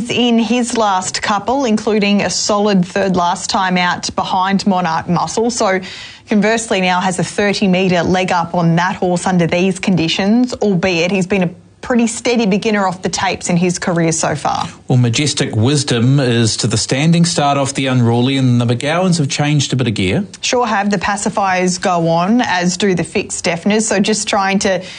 He's in his last couple, including a solid third last time out behind Monarch Muscle. So conversely now has a 30-metre leg up on that horse under these conditions, albeit he's been a pretty steady beginner off the tapes in his career so far. Well, Majestic Wisdom is to the standing start off the Unruly, and the McGowans have changed a bit of gear. Sure have. The pacifiers go on, as do the fixed deafeners, so just trying to